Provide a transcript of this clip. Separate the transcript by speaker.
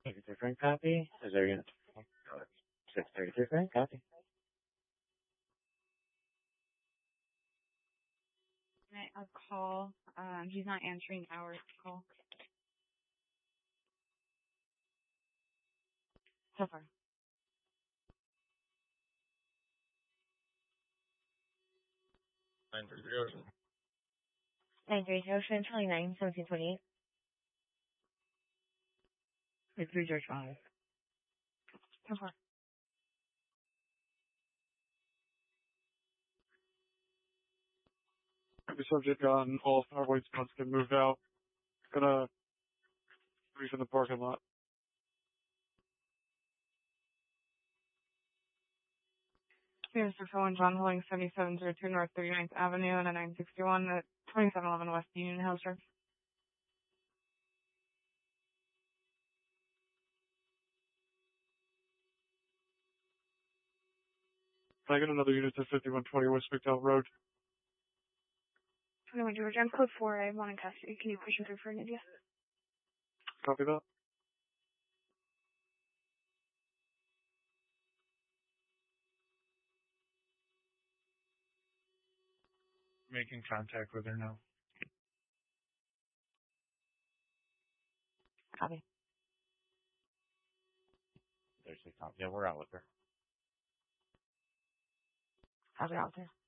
Speaker 1: Different copy. Is there unit 633 Frank? Copy.
Speaker 2: A call. He's not answering our call. So far.
Speaker 3: 933 Ocean.
Speaker 4: 933 Ocean, Charlie 9, 1728.
Speaker 2: 3 George Miles. So far.
Speaker 5: The subject on all our white spots get moved out. Gonna brief in the parking lot.
Speaker 2: Here's for phone John Holding 7702 North 39th Avenue and a 961 at 2711 West Union House.
Speaker 5: Can I get another unit to 5120 West McDowell Road?
Speaker 2: 21 George, I'm code 4. I want in custody. Can you push him through for an idiot?
Speaker 5: Copy that.
Speaker 3: Making contact with her now.
Speaker 2: Copy.
Speaker 1: There's the copy. Yeah, we're out with her.
Speaker 2: Copy out there.